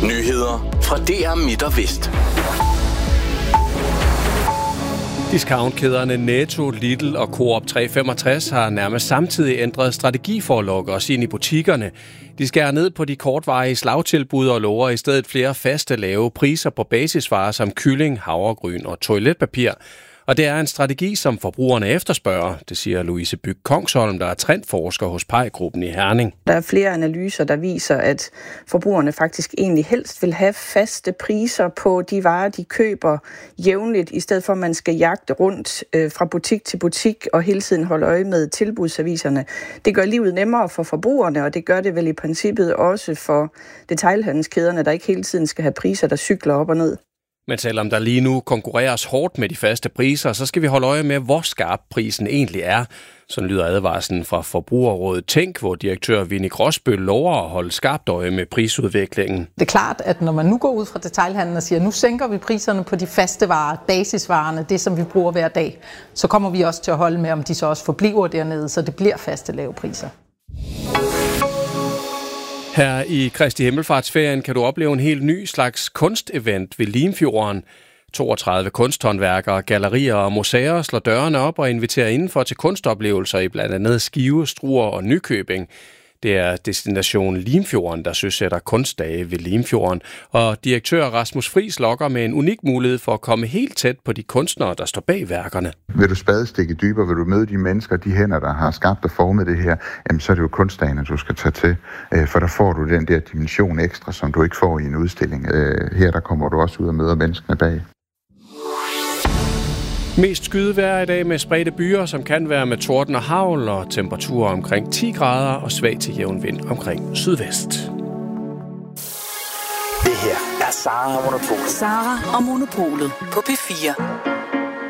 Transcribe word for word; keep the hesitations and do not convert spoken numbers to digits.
Nyheder fra D R Midt og Vest. Discountkæderne Netto, Lidl og Coop tre femogtres har nærmest samtidig ændret strategi for at lokke os ind i butikkerne. De skærer ned på de kortvarige slagtilbud og lover i stedet flere faste lave priser på basisvarer som kylling, havregryn og toiletpapir. Og det er en strategi, som forbrugerne efterspørger, det siger Louise Bygg Kongsholm, der er trendforsker hos Pej-gruppen i Herning. Der er flere analyser, der viser, at forbrugerne faktisk egentlig helst vil have faste priser på de varer, de køber jævnligt, i stedet for at man skal jagte rundt øh, fra butik til butik og hele tiden holde øje med tilbudsaviserne. Det gør livet nemmere for forbrugerne, og det gør det vel i princippet også for detailhandelskæderne, der ikke hele tiden skal have priser, der cykler op og ned. Men selvom der lige nu konkurreres hårdt med de faste priser, så skal vi holde øje med, hvor skarp prisen egentlig er. Sådan lyder advarslen fra Forbrugerrådet Tænk, hvor direktør Vinnie Gråsbøl lover at holde skarpt øje med prisudviklingen. Det er klart, at når man nu går ud fra detailhandlen og siger, nu sænker vi priserne på de faste varer, basisvarerne, det som vi bruger hver dag, så kommer vi også til at holde med, om de så også forbliver dernede, så det bliver faste lave priser. Her i Kristi Himmelfartsferien kan du opleve en helt ny slags kunstevent ved Limfjorden. toogtredive kunsthåndværkere, gallerier og museer slår dørene op og inviterer indenfor til kunstoplevelser i blandt andet Skive, Struer og Nykøbing. Det er Destination Limfjorden, der søsætter kunstdage ved Limfjorden, og direktør Rasmus Friis lokker med en unik mulighed for at komme helt tæt på de kunstnere, der står bag værkerne. Vil du spadestikke dybere, vil du møde de mennesker, de hænder, der har skabt og formet det her, jamen så er det jo kunstdagene, du skal tage til, for der får du den der dimension ekstra, som du ikke får i en udstilling. Her der kommer du også ud og møder menneskene bag. Mest skydevejr i dag med spredte byer, som kan være med torden og hagl, og temperaturer omkring ti grader og svag til jævn vind omkring sydvest. Det her er Sara og Monopolet. Sara og Monopolet på P fire.